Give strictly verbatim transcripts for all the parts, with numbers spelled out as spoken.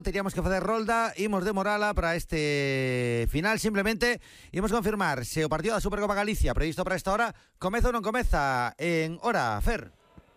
Teríamos que facer rolda, imos de morala para este final. Simplemente imos confirmar se o partido da Supercopa Galicia previsto para esta hora comeza ou non comeza en hora, Fer.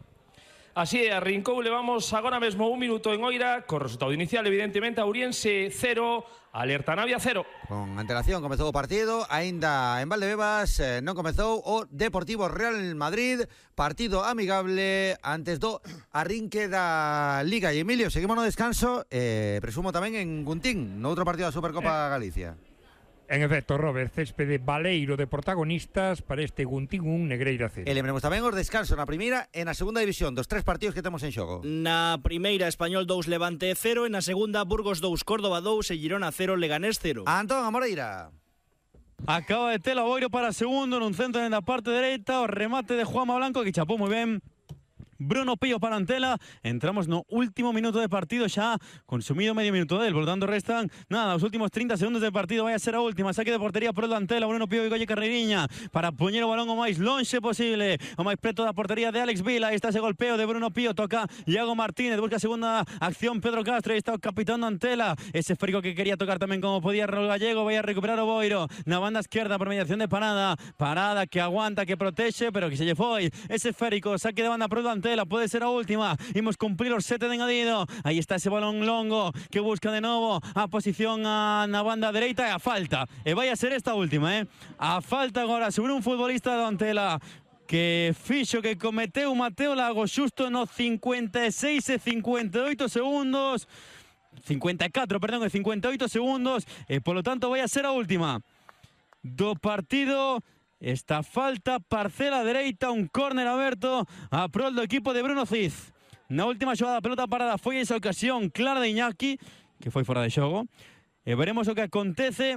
Así é, a Rincón levamos agora mesmo un minuto en Oira, co resultado inicial, evidentemente, Ouriense cero, Alerta Navia cero. Con antelación comezou o partido, aínda en Valdebebas eh, non comezou o Deportivo Real Madrid, partido amigable antes do arrinque da Liga. E Emilio, seguimos no descanso, eh, presumo tamén en Guntín, no outro partido da Supercopa eh. Galicia. En efecto, Robert, céspede baleiro de protagonistas para este Guntín un Negreira cero. E lembremos tamén os descansos na primeira e na segunda división dos tres partidos que temos en xogo. Na primeira, Español dous, Levante cero, e na segunda, Burgos dous, Córdoba dous e Girona cero, Leganés cero. Antón Amoreira. Acaba de ter o Boiro para segundo nun centro na parte dereita, o remate de Juanma Blanco que chapou moi ben Bruno Pío para Antela. Entramos no último minuto de partido, xa consumido medio minuto del, por tanto restan nada, os últimos trinta segundos de partido. Vai a ser a última, saque de portería por el Antela. Bruno Pío e Goye Carreiriña para poñer o balón o máis lonxe posible, o máis preto da portería de Alex Vila. Aí está ese golpeo de Bruno Pío, toca Iago Martínez, busca a segunda acción Pedro Castro. Aí está o capitán Antela, ese esférico que quería tocar tamén como podía Raúl Gallego. Vai a recuperar o Boiro na banda esquerda por mediación de Parada. Parada que aguanta, que protexe, pero que se lle foi ese esférico. Saque de banda por el Antela, pode ser a última. Imos cumplir os sete de engadido. Aí está ese balón longo que busca de novo a posición a, na banda dereita, e a falta. E vai a ser esta última, eh? A falta agora sobre un futbolista do Antela que fixo que cometeu Mateo Lago xusto no cincuenta e seis e cincuenta e oito segundos. cincuenta e catro, perdón, e cincuenta e oito segundos. E polo tanto vai a ser a última do partido. Esta falta, parcela dereita, un córner aberto a prol do equipo de Bruno Cid. Na última xogada, pelota parada, foi esa ocasión clara de Iñaki, que foi fora de xogo. E veremos o que acontece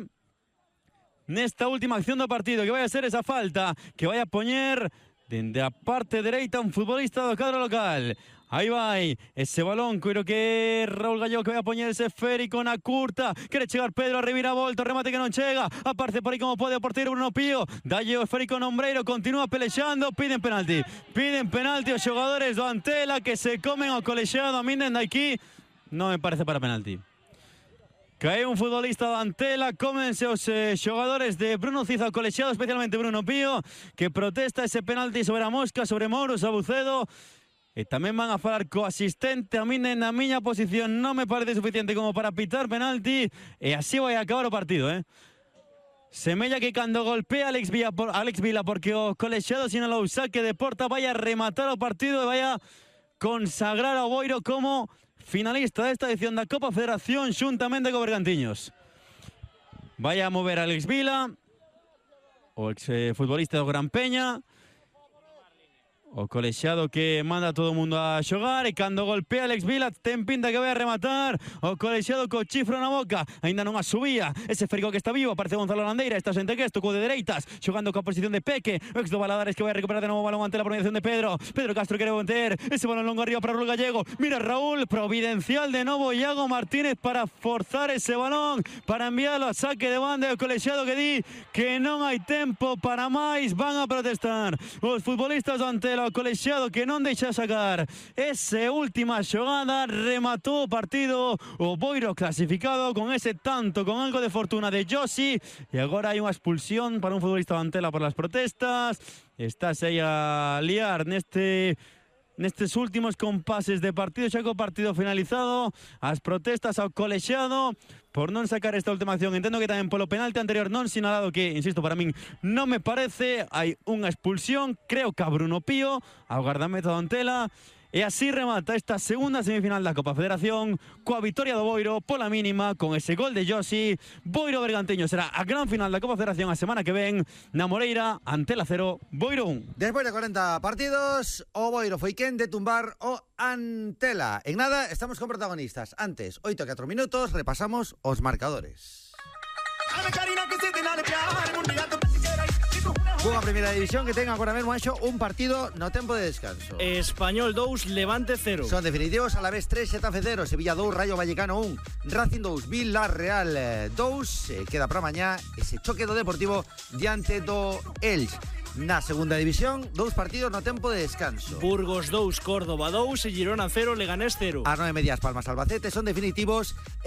nesta última acción do partido, que vai a ser esa falta, que vai a poñer dende a parte dereita un futbolista do cadro local. Aí vai ese balón, creo que Raúl Gallego que vai a poñer ese esférico na curta. Quere chegar Pedro a reviravolta, remate que non chega. Aparece por aí como pode o porteiro Bruno Pío. Dalle o esférico Nombreiro, continúa pelexando. Piden penalti, piden penalti os xogadores do Antela, que se comen o colexiado. A min dende aquí non me parece para penalti. Cae un futbolista do Antela, cómense os eh, xogadores de Bruno Cid ao colexiado, especialmente Bruno Pío, que protesta ese penalti sobre a Mosca, sobre Mouros, Sabucedo. E tamén van a falar co asistente. A mí na miña posición non me parece suficiente como para pitar penalti. E así vai a acabar o partido, eh? Semella que cando golpea Alex Vila, por, Alex Vila porque o colexiado sinalou saque de porta, vai a rematar o partido e vai a consagrar ao Boiro como finalista desta edición da Copa Federación xuntamente co Bergantiños. Vai a mover Alex Vila, o ex futbolista do Gran Peña. O colexiado que manda a todo o mundo a xogar, e cando golpea Alex Vila ten pinta que vai a rematar. O colexiado co chifro na boca, aínda non a subía ese esférico que está vivo. Aparece Gonzalo Landeira, está xente que esto co de dereitas, xogando coa posición de Peque, o ex do Valadares, que vai a recuperar de novo o balón ante la providencia de Pedro. Pedro Castro quere meter ese balón longo arriba para Raúl Gallego. Mira Raúl, providencial de novo Iago Martínez para forzar ese balón, para enviarlo a saque de banda. O colexiado que di que non hai tempo para máis, van a protestar os futbolistas do Antela. O colexiado que non deixa sacar esa última xogada, rematou o partido o Boiro clasificado con ese tanto, con algo de fortuna de Josi. E agora hai unha expulsión para un futbolista de Antela por las protestas. Estás aí a liar neste nestes últimos compases de partido, xa co partido finalizado. As protestas ao colexiado por non sacar esta última acción. Entendo que tamén polo penalti anterior non sinalado, que, insisto, para min non me parece. Hai unha expulsión, creo que a Bruno Pío, ao gardameta do Antela. E así remata esta segunda semifinal da Copa Federación coa vitoria do Boiro pola mínima, con ese gol de Josi. Boiro Berganteño será a gran final da Copa Federación a semana que ven na Moreira. Antela cero, Boiro un. Despois de corenta partidos, o Boiro foi quen de tumbar o Antela. En nada, estamos con protagonistas. Antes, oito e catro minutos, repasamos os marcadores. Unha primeira división que ten agora mesmo hecho un partido no tempo de descanso. Español dous, Levante cero. Son definitivos: Alavés tres, Xetafe cero, Sevilla dous, Rayo Vallecano un, Racing dous, Villarreal dous. eh, Queda para mañá ese choque do Deportivo diante do Elx. Na segunda división, dous partidos no tempo de descanso. Burgos dous, Córdoba dous e Girona cero, Leganés cero. As nove medias Palmas Albacete son definitivos